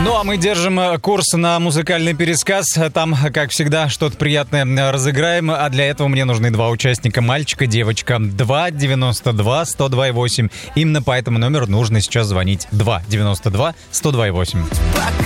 Ну, а мы держим курс на музыкальный пересказ. Там, как всегда, что-то приятное разыграем. А для этого мне нужны два участника. Мальчик и девочка. 2-92-102-8. Именно по этому номеру нужно сейчас звонить. 2-92-102-8.